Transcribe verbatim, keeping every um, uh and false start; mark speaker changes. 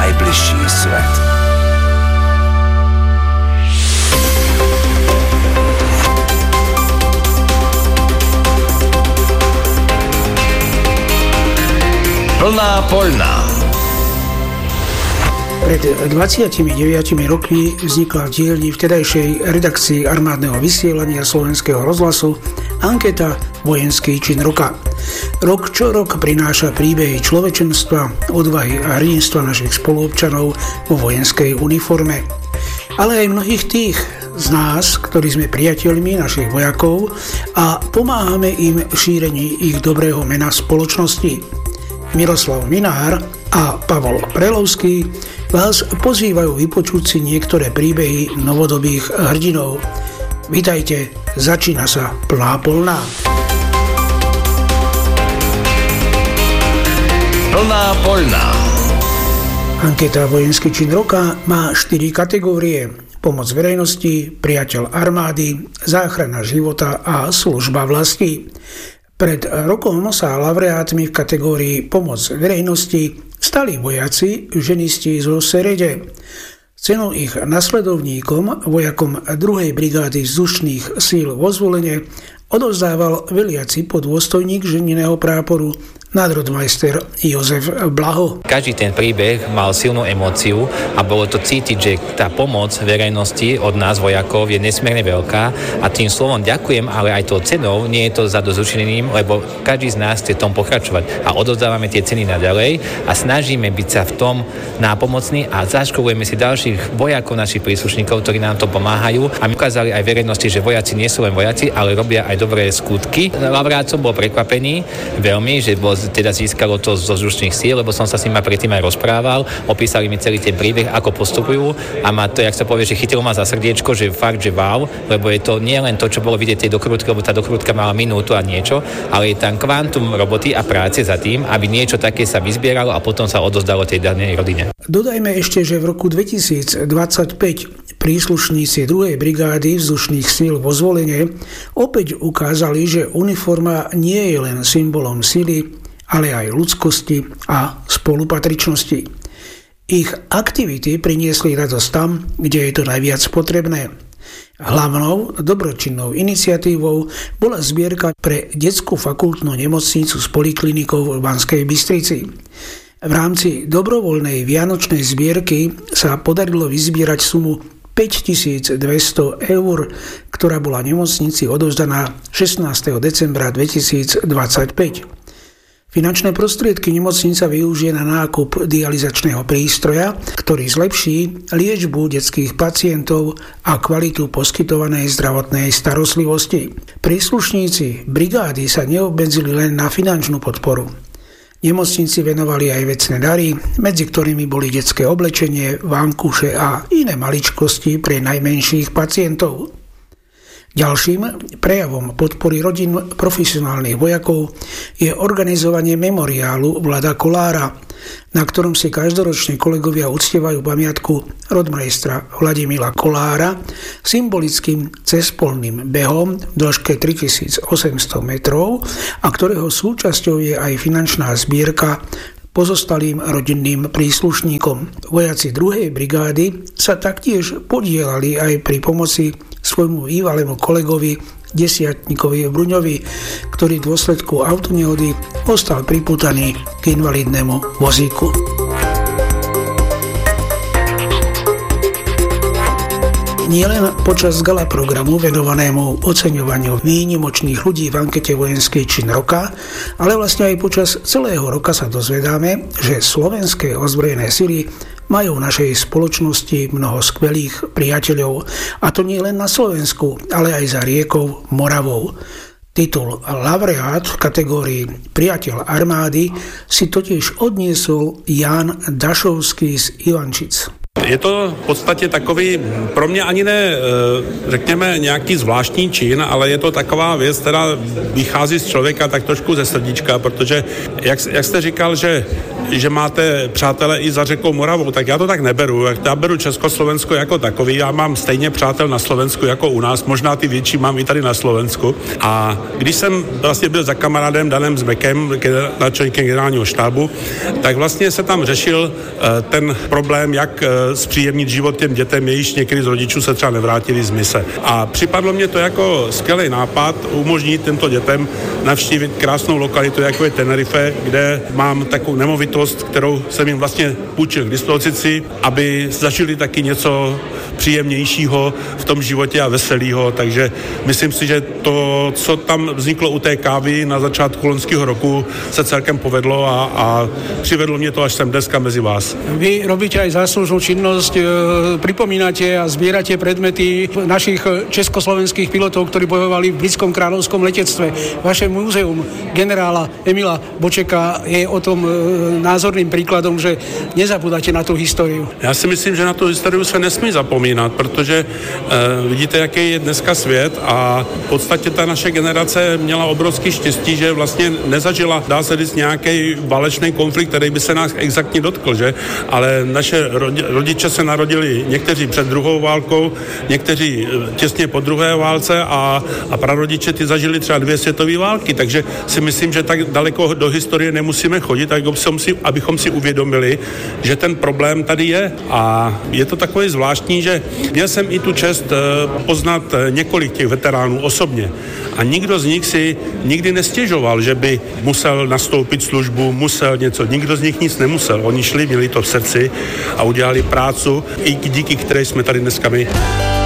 Speaker 1: najbližší svet. Plná poľná.
Speaker 2: Pred dvadsiatimi deviatimi rokmi vznikla v dielni vtedajšej redakcii armádneho vysielania Slovenského rozhlasu anketa Vojenský čin roka. Rok čo rok prináša príbehy človečenstva, odvahy a hrdinstva našich spoluobčanov vo vojenskej uniforme. Ale aj mnohých tých z nás, ktorí sme priateľmi našich vojakov a pomáhame im v šírení ich dobrého mena v spoločnosti. Miroslav Minár a Pavol Prelovský vás pozývajú vypočuť si niektoré príbehy novodobých hrdinov. Vitajte, začína sa Plná poľná.
Speaker 1: Plná poľná.
Speaker 2: Anketa Vojenský čin roka má štyri kategórie: pomoc verejnosti, priateľ armády, záchrana života a služba vlasti. Pred rokom sa laureátmi v kategórii pomoc verejnosti stali vojaci, ženisti zo Serede. Cenu ich nasledovníkom, vojakom druhej brigády vzdušných síl vo Zvolene, odovzdával veliaci podôstojník ženinného práporu nadrodmajster Jozef Blaho.
Speaker 3: Každý ten príbeh mal silnú emóciu a bolo to cítiť, že tá pomoc verejnosti od nás vojakov je nesmierne veľká a tým slovom ďakujem, ale aj tou cenou nie je to za dosúčením, lebo každý z nás chce tom pokračovať a odovzdávame tie ceny naďalej a snažíme byť sa v tom nápomocní a zaškolujeme si ďalších vojakov, našich príslušníkov, ktorí nám to pomáhajú a my ukázali aj verejnosti, že vojaci nie sú len vojaci, ale robia aj dobré skutky. Laureát som bol prekvapený veľmi, že bol teda získalo to zo vzdušných síl, lebo som sa s nimi predtým aj rozprával, opísali mi celý ten príbeh, ako postupujú a ma to, jak sa povie, že chytilo ma za srdiečko, že fakt, že wow, lebo je to nie len to, čo bolo vidieť tej dokrutky, lebo tá dokrútka mala minútu a niečo, ale je tam kvantum roboty a práce za tým, aby niečo také sa vyzbieralo a potom sa odozdalo tej danej rodine.
Speaker 2: Dodajme ešte, že v roku dvetisícdvadsaťpäť príslušníci druhej brigády vzdušných síl vo Zvolene opäť ukázali, že uniforma nie je len symbolom sily, ale aj ľudskosti a spolupatričnosti. Ich aktivity priniesli radosť tam, kde je to najviac potrebné. Hlavnou dobročinnou iniciatívou bola zbierka pre detskú fakultnú nemocnicu s poliklinikou v Banskej Bystrici. V rámci dobrovoľnej vianočnej zbierky sa podarilo vyzbierať sumu päťtisícdvesto eur, ktorá bola nemocnici odovzdaná šestnásteho decembra dvetisícdvadsaťpäť. Finančné prostriedky nemocnica využije na nákup dializačného prístroja, ktorý zlepší liečbu detských pacientov a kvalitu poskytovanej zdravotnej starostlivosti. Príslušníci brigády sa neobmedzili len na finančnú podporu. Nemocnici venovali aj vecné dary, medzi ktorými boli detské oblečenie, vankuše a iné maličkosti pre najmenších pacientov. Ďalším prejavom podpory rodín profesionálnych vojakov je organizovanie memoriálu Vlada Kolára, na ktorom si každoročne kolegovia uctievajú pamiatku rodmajstra Vladimíra Kolára symbolickým cespolným behom v dĺžke tritisícosemsto metrov a ktorého súčasťou je aj finančná zbierka pozostalým rodinným príslušníkom. Vojaci druhej brigády sa taktiež podieľali aj pri pomoci svojmu bývalému kolegovi desiatnikovi Bruňovi, ktorý v dôsledku autonehody ostal pripútaný k invalidnému vozíku. Nielen počas gala programu venovanému oceňovaniu výnimočných ľudí v ankete Vojenský čin roka, ale vlastne aj počas celého roka sa dozvedáme, že slovenské ozbrojené sily majú v našej spoločnosti mnoho skvelých priateľov, a to nie len na Slovensku, ale aj za riekou Moravou. Titul laureát v kategórii Priateľ armády si totiž odniesol Jan Dašovský z Ivančic.
Speaker 4: Je to v podstatě takový, pro mě ani ne, řekněme, nějaký zvláštní čin, ale je to taková věc, která vychází z člověka tak trošku ze srdíčka, protože, jak, jak jste říkal, že že máte přátele i za řekou Moravou, tak já to tak neberu. Já beru Československo jako takový, já mám stejně přátel na Slovensku jako u nás, možná ty větší mám i tady na Slovensku. A když jsem vlastně byl za kamarádem Danem Zmekem, náčelníkem generálního štábu, tak vlastně se tam řešil ten problém, jak zpříjemnit život těm dětem, jejichž některý z rodičů se třeba nevrátili z mise. A připadlo mě to jako skvělý nápad umožnit těmto dětem navštívit krásnou lokalitu, jako je Tenerife, kde mám takovou nemovitost, kterou jsem jim vlastně půjčil k dispozici, aby zažili taky něco příjemnějšího v tom životě a veselého. Takže myslím si, že to, co tam vzniklo u té kávy na začátku loňského roku, se celkem povedlo a, a přivedlo mě to až sem dneska mezi vás.
Speaker 2: Vy robíte aj záslužnú činnosť, e, pripomínate a zbierate predmety našich československých pilotov, ktorí bojovali v britskom kráľovskom letectve. Vaše múzeum generála Emila Bočeka je o tom e, názorným príkladom, že nezabúdate na tú históriu.
Speaker 4: Já si myslím, že na tu historii se nesmí zapomínat, protože e, vidíte, jaký je dneska svět a v podstatě ta naše generace měla obrovský štěstí, že vlastně nezažila, dá se říct, nějaký válečný konflikt, který by se nás exaktně dotkl, že? Ale naše rodiče se narodili někteří před druhou válkou, někteří těsně po druhé válce a, a prarodiče ty zažili třeba dvě světové války, takže si myslím, že tak daleko do historie nemusíme chodit, abychom si, abychom si uvědomili, že ten problém tady je a je to takový zvláštní, že měl jsem i tu čest poznat několik těch veteránů osobně a nikdo z nich si nikdy nestěžoval, že by musel nastoupit službu, musel něco, nikdo z nich nic nemusel, oni šli, měli to v srdci a udělali prácu, i díky které jsme tady dneska my.